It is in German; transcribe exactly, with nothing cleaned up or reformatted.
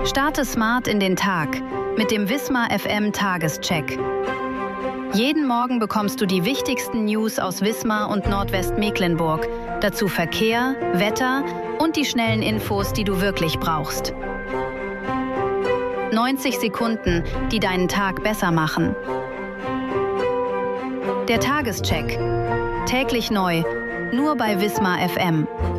Starte smart in den Tag mit dem Wismar F M Tagescheck. Jeden Morgen bekommst du die wichtigsten News aus Wismar und Nordwestmecklenburg. Dazu Verkehr, Wetter und die schnellen Infos, die du wirklich brauchst. neunzig Sekunden, die deinen Tag besser machen. Der Tagescheck. Täglich neu, nur bei Wismar F M.